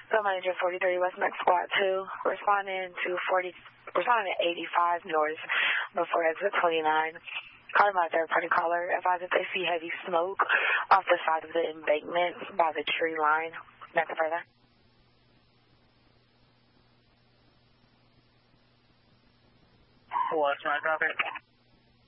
So manager 43 West Max Squad 2, responding to 85 North before exit 29. Calling my third-party caller, advise if they see heavy smoke off the side of the embankment by the tree line. Nothing further. What's my topic?